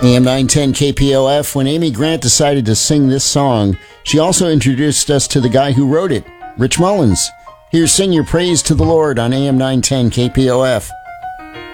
AM 910 KPOF. When Amy Grant decided to sing this song, she also introduced us to the guy who wrote it, Rich Mullins. Here's Sing Your Praise to the Lord on AM 910 KPOF.